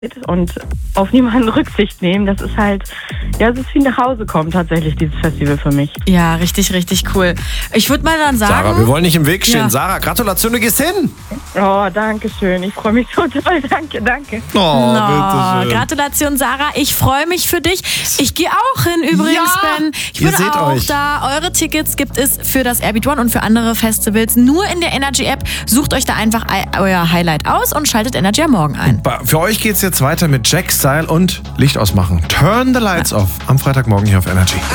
und auf niemanden Rücksicht nehmen. Das ist halt, es ist wie nach Hause kommen tatsächlich, dieses Festival für mich. Ja, richtig, richtig cool. Ich würde mal dann sagen... Sarah, wir wollen nicht im Weg stehen. Ja. Sarah, Gratulation, du gehst hin. Oh, danke schön. Ich freue mich so toll. Danke. Oh, bitteschön. Gratulation, Sarah. Ich freue mich für dich. Ich gehe auch hin übrigens, Ja, Ben. Ich ihr bin seht auch euch. da. Eure Tickets gibt es für das Airbeat One und für andere Festivals nur in der Energy-App. Sucht euch da einfach euer Highlight aus und schaltet Energy am Morgen ein. Für euch geht's jetzt weiter mit Jack Style und Licht ausmachen. Turn the lights off. Am Freitagmorgen hier auf Energy.